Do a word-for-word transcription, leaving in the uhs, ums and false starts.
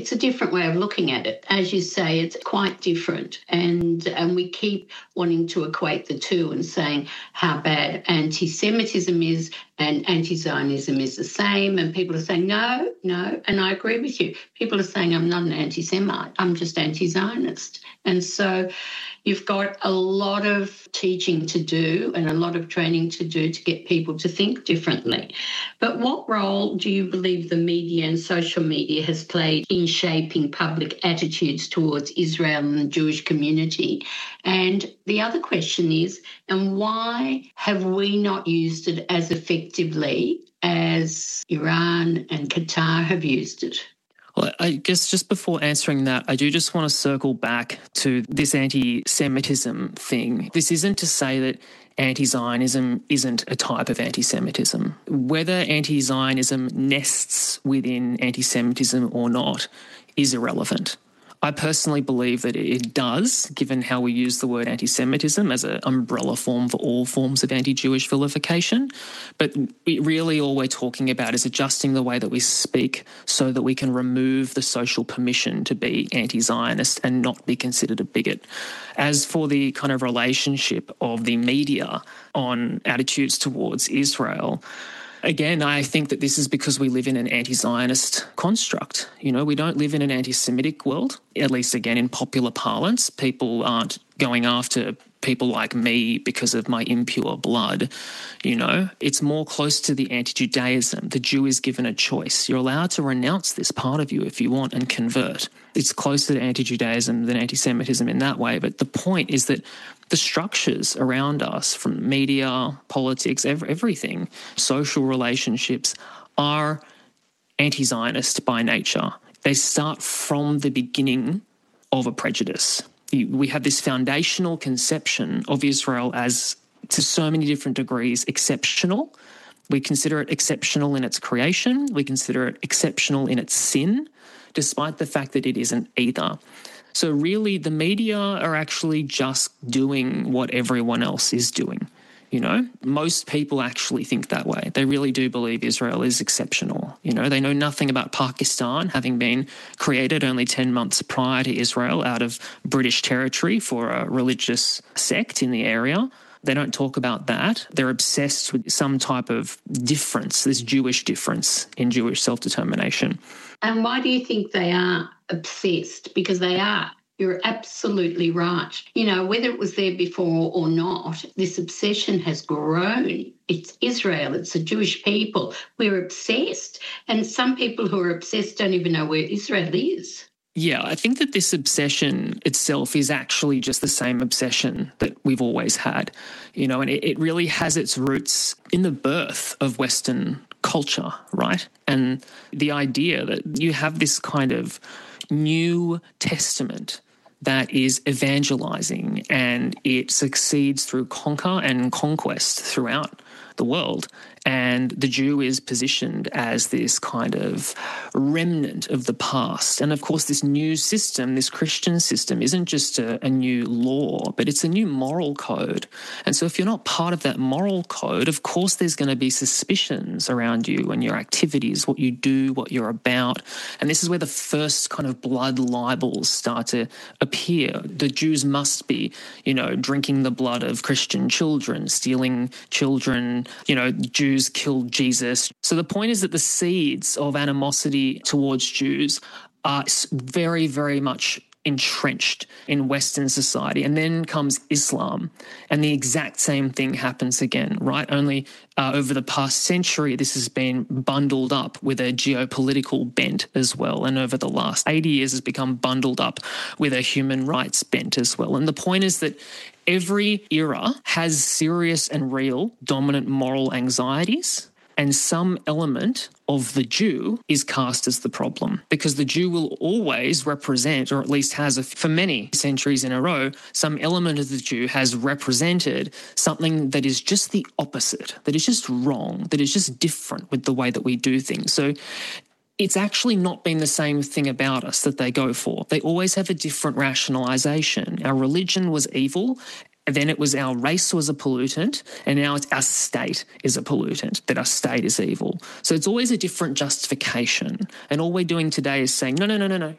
It's a different way of looking at it. As you say, it's quite different. And, and we keep wanting to equate the two and saying how bad anti-Semitism is and anti-Zionism is the same. And people are saying, no, no. And I agree with you. People are saying I'm not an anti-Semite. I'm just anti-Zionist. And so you've got a lot of teaching to do and a lot of training to do to get people to think differently. But what role do you believe the media and social media has played in shaping public attitudes towards Israel and the Jewish community? And the other question is, and why have we not used it as effectively as Iran and Qatar have used it? Well, I guess just before answering that, I do just want to circle back to this anti-Semitism thing. This isn't to say that anti-Zionism isn't a type of anti-Semitism. Whether anti-Zionism nests within anti-Semitism or not is irrelevant. I personally believe that it does, given how we use the word anti-Semitism as an umbrella form for all forms of anti-Jewish vilification. But it really all we're talking about is adjusting the way that we speak so that we can remove the social permission to be anti-Zionist and not be considered a bigot. As for the kind of relationship of the media on attitudes towards Israel, again, I think that this is because we live in an anti-Zionist construct. You know, we don't live in an anti-Semitic world, at least, again, in popular parlance. People aren't going after people like me because of my impure blood, you know. It's more close to the anti-Judaism. The Jew is given a choice. You're allowed to renounce this part of you if you want and convert. It's closer to anti-Judaism than anti-Semitism in that way. But the point is that the structures around us, from media, politics, ev- everything, social relationships, are anti-Zionist by nature. They start from the beginning of a prejudice. We have this foundational conception of Israel as, to so many different degrees, exceptional. We consider it exceptional in its creation. We consider it exceptional in its sin, despite the fact that it isn't either. So really, the media are actually just doing what everyone else is doing. You know, most people actually think that way. They really do believe Israel is exceptional. You know, they know nothing about Pakistan, having been created only ten months prior to Israel out of British territory for a religious sect in the area. They don't talk about that. They're obsessed with some type of difference, this Jewish difference in Jewish self-determination. And why do you think they are obsessed? Because they are. You're absolutely right. You know, whether it was there before or not, this obsession has grown. It's Israel. It's the Jewish people. We're obsessed. And some people who are obsessed don't even know where Israel is. Yeah, I think that this obsession itself is actually just the same obsession that we've always had, you know, and it, it really has its roots in the birth of Western culture, right? And the idea that you have this kind of New Testament that is evangelizing, and it succeeds through conquer and conquest throughout the world. And the Jew is positioned as this kind of remnant of the past. And of course, this new system, this Christian system, isn't just a, a new law, but it's a new moral code. And so if you're not part of that moral code, of course, there's going to be suspicions around you and your activities, what you do, what you're about. And this is where the first kind of blood libels start to appear. The Jews must be, you know, drinking the blood of Christian children, stealing children, you know, Jews killed Jesus. So the point is that the seeds of animosity towards Jews are very, very much entrenched in Western society. And then comes Islam, and the exact same thing happens again, right? Only uh, over the past century, this has been bundled up with a geopolitical bent as well. And over the last eighty years, has become bundled up with a human rights bent as well. And the point is that every era has serious and real dominant moral anxieties, and some element of the Jew is cast as the problem, because the Jew will always represent, or at least has a, for many centuries in a row, some element of the Jew has represented something that is just the opposite, that is just wrong, that is just different with the way that we do things. So it's actually not been the same thing about us that they go for. They always have a different rationalization. Our religion was evil. And then it was our race was a pollutant, and now it's our state is a pollutant, that our state is evil. So it's always a different justification. And all we're doing today is saying, no, no, no, no, no.